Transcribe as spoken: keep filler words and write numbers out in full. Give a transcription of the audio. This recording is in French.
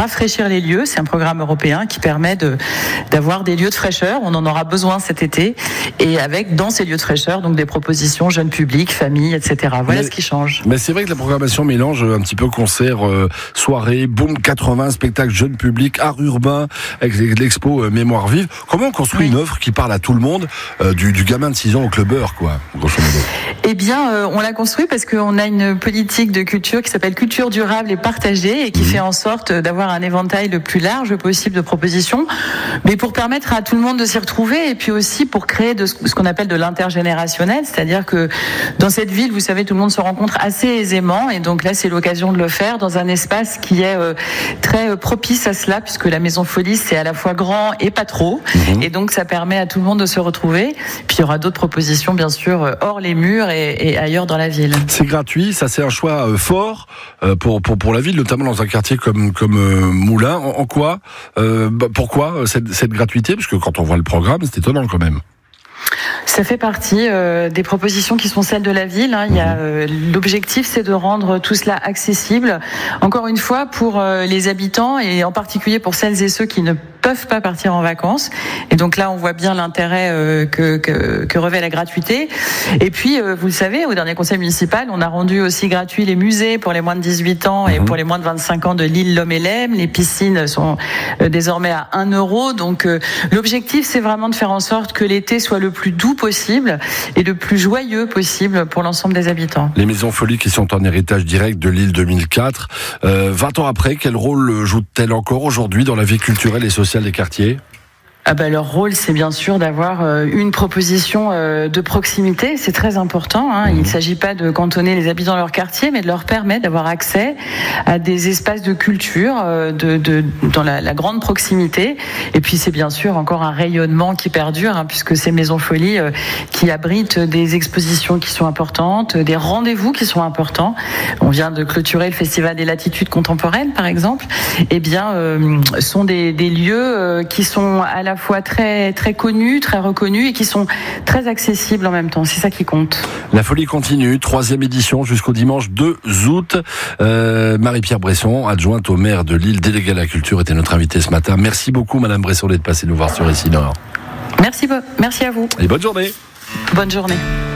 rafraîchir les lieux. C'est un programme européen qui permet de, d'avoir des lieux de fraîcheur. On en aura besoin cet été. Et avec, dans ces lieux de fraîcheur, donc des propositions jeunes publics, familles, et cetera. Voilà mais, ce qui change. Mais c'est vrai que la programmation mélange un petit peu concert, euh, soirée, boom quatre-vingts, spectacle jeune public, art urbain, avec l'expo euh, Mémoire vive. Comment on construit oui. une œuvre qui parle à tout le monde, euh, du, du gamin de six ans au clubbeur, quoi, grosso modo? Eh bien, euh, on l'a construit parce qu'on a une politique de culture qui s'appelle culture durable et partagée et qui mmh. fait en sorte d'avoir un éventail le plus large possible de propositions, mais pour permettre à tout le monde de s'y retrouver et puis aussi pour créer de ce qu'on appelle de l'intergénérationnel, c'est-à-dire que dans cette ville, vous savez, tout le monde se rencontre assez aisément et donc là, c'est l'occasion de le faire dans un espace qui est euh, très propice à cela puisque la Maison Folie, c'est à la fois grand et pas trop mmh. et donc ça permet à tout le monde de se retrouver. Puis il y aura d'autres propositions, bien sûr, hors les murs et, et ailleurs dans la ville. C'est gratuit, ça c'est un choix euh, fort euh, pour, pour, pour la ville, notamment dans un quartier comme, comme euh, Moulins. En, en quoi euh, bah, Pourquoi cette, cette gratuité? Parce que quand on voit le programme, c'est étonnant quand même. Ça fait partie euh, des propositions qui sont celles de la ville. Hein. Il y a, euh, l'objectif, c'est de rendre tout cela accessible. Encore une fois, pour euh, les habitants et en particulier pour celles et ceux qui ne peuvent pas partir en vacances. Et donc là, on voit bien l'intérêt euh, que, que, que revêt la gratuité. Et puis, euh, vous le savez, au dernier conseil municipal, on a rendu aussi gratuit les musées pour les moins de dix-huit ans et mmh. pour les moins de vingt-cinq ans de l'île L'Homme et l'Aime. Les piscines sont euh, désormais à un euro. Donc, euh, l'objectif, c'est vraiment de faire en sorte que l'été soit le plus doux possible et le plus joyeux possible pour l'ensemble des habitants. Les Maisons Folies qui sont en héritage direct de l'île deux mille quatre. Euh, vingt ans après, quel rôle jouent-elles encore aujourd'hui dans la vie culturelle et sociale des quartiers ? Ah bah leur rôle, c'est bien sûr d'avoir euh, une proposition euh, de proximité. C'est très important. Hein. Il ne s'agit pas de cantonner les habitants dans leur quartier, mais de leur permettre d'avoir accès à des espaces de culture euh, de, de, dans la, la grande proximité. Et puis, c'est bien sûr encore un rayonnement qui perdure, hein, puisque ces Maisons Folies euh, qui abritent des expositions qui sont importantes, des rendez-vous qui sont importants. On vient de clôturer le Festival des Latitudes Contemporaines, par exemple. Eh bien, euh, sont des, des lieux euh, qui sont à la fois très très connus, très reconnus et qui sont très accessibles en même temps. C'est ça qui compte. La folie continue, troisième édition jusqu'au dimanche deux août. Euh, Marie-Pierre Bresson, adjointe au maire de Lille, déléguée à la culture, était notre invitée ce matin. Merci beaucoup, Madame Bresson, d'être passée nous voir sur Ici Nord. Merci, merci à vous. Et bonne journée. Bonne journée.